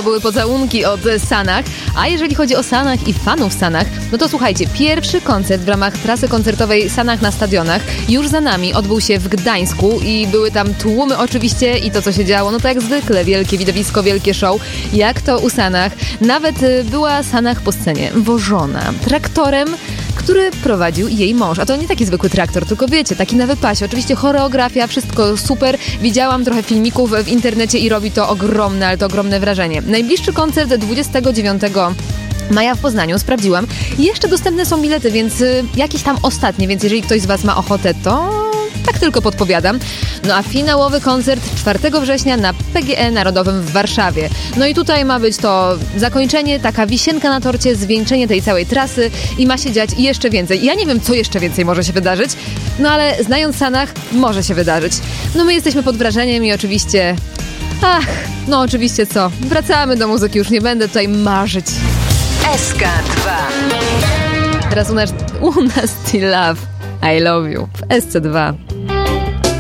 były pocałunki od Sanach. A jeżeli chodzi o Sanach i fanów Sanach, no to słuchajcie, pierwszy koncert w ramach trasy koncertowej Sanach na stadionach już za nami odbył się w Gdańsku i były tam tłumy oczywiście i to, co się działo, no to jak zwykle wielkie widowisko, wielkie show, jak to u Sanach. Nawet była Sanach po scenie wożona traktorem, który prowadził jej mąż. A to nie taki zwykły traktor, tylko wiecie, taki na wypasie. Oczywiście choreografia, wszystko super. Widziałam trochę filmików w internecie i robi to ogromne, ale to ogromne wrażenie. Najbliższy koncert 29 maja w Poznaniu, sprawdziłam. Jeszcze dostępne są bilety, więc jakieś tam ostatnie, więc jeżeli ktoś z Was ma ochotę, to tak tylko podpowiadam. No a finałowy koncert 4 września na PGE Narodowym w Warszawie. No i tutaj ma być to zakończenie, taka wisienka na torcie, zwieńczenie tej całej trasy i ma się dziać jeszcze więcej. Ja nie wiem, co jeszcze więcej może się wydarzyć, no ale znając Sanach, może się wydarzyć. No my jesteśmy pod wrażeniem i oczywiście... no oczywiście co? Wracamy do muzyki, już nie będę tutaj marzyć. SK2. Teraz u nas Still Love, I Love You w SC2.